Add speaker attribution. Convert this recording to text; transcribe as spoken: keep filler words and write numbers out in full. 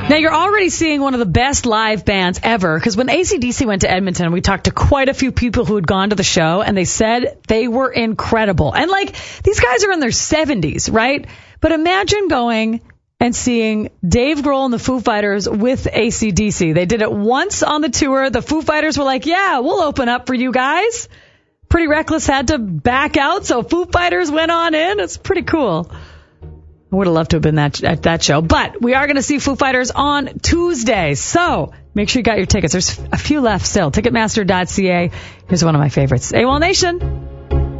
Speaker 1: Now, you're already seeing one of the best live bands ever, because when A C D C went to Edmonton, we talked to quite a few people who had gone to the show, and they said they were incredible. And, like, these guys are in their seventies, right? But imagine going and seeing Dave Grohl and the Foo Fighters with A C D C. They did it once on the tour. The Foo Fighters were like, yeah, we'll open up for you guys. Pretty Reckless had to back out, so Foo Fighters went on in. It's pretty cool. I would have loved to have been that, at that show. But we are going to see Foo Fighters on Tuesday. So make sure you got your tickets. There's a few left still. Ticketmaster dot c a. Here's one of my favorites. AWOL Nation.